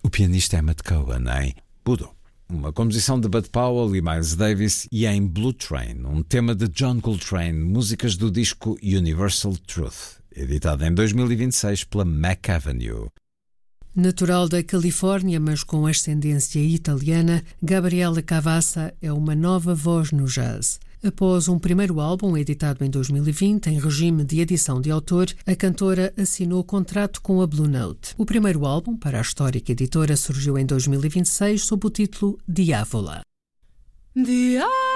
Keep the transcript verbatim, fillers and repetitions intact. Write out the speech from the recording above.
O pianista Emmett Cohen em Budo, uma composição de Bud Powell e Miles Davis, e em Blue Train, um tema de John Coltrane, músicas do disco Universal Truth, editado em dois mil e vinte e seis pela Mac Avenue. Natural da Califórnia, mas com ascendência italiana, Gabriela Cavassa é uma nova voz no jazz. Após um primeiro álbum editado em dois mil e vinte, em regime de edição de autor, a cantora assinou contrato com a Blue Note. O primeiro álbum, para a histórica editora, surgiu em dois mil e vinte e seis sob o título Diavola. Diavola.